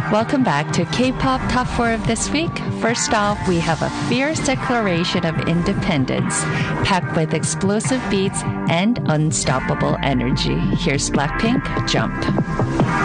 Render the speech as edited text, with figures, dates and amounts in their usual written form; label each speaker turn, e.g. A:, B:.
A: Welcome back to K-Pop Top 4 of this week. First off, we have a fierce declaration of independence, packed with explosive beats and unstoppable energy. Here's Blackpink, Jump.